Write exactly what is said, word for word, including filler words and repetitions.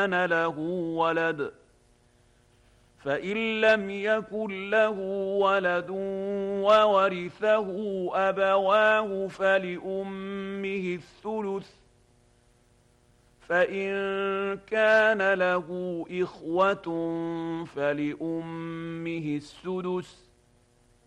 كان له ولد فإن لم يكن له ولد وورثه أبواه فلأمه الثلث فإن كان له إخوة فلأمه السدس